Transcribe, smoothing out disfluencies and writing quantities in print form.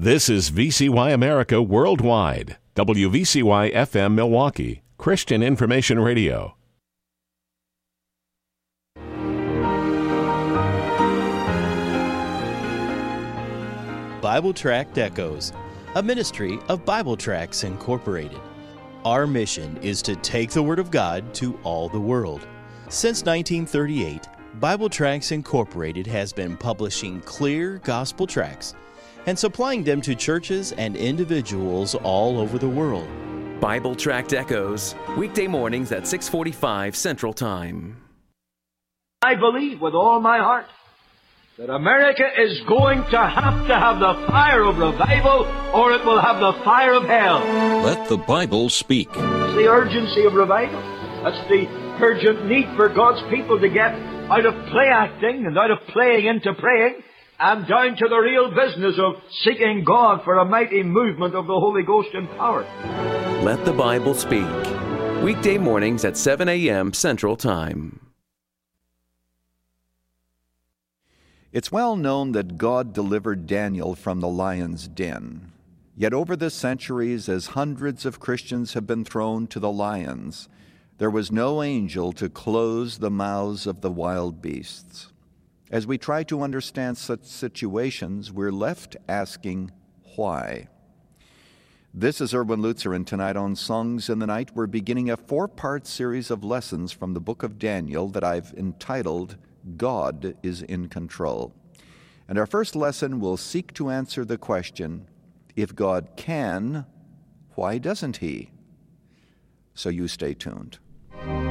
This is VCY America Worldwide, WVCY FM Milwaukee, Christian Information Radio. Bible Tract Echoes, a ministry of Bible Tracts Incorporated. Our mission is to take the Word of God to all the world. Since 1938, Bible Tracts Incorporated has been publishing clear gospel tracts and supplying them to churches and individuals all over the world. Bible Tract Echoes, weekday mornings at 6:45 Central Time. I believe with all my heart that America is going to have the fire of revival, or it will have the fire of hell. Let the Bible speak. It's the urgency of revival. That's the urgent need for God's people to get out of play acting and out of playing into praying and down to the real business of seeking God for a mighty movement of the Holy Ghost in power. Let the Bible speak. Weekday mornings at 7 a.m. Central Time. It's well known that God delivered Daniel from the lion's den. Yet over the centuries, as hundreds of Christians have been thrown to the lions, there was no angel to close the mouths of the wild beasts. As we try to understand such situations, we're left asking, why? This is Erwin Lutzer, and tonight on Songs in the Night, we're beginning a 4-part series of lessons from the book of Daniel that I've entitled, God is in Control. And our first lesson will seek to answer the question, if God can, why doesn't He? So you stay tuned.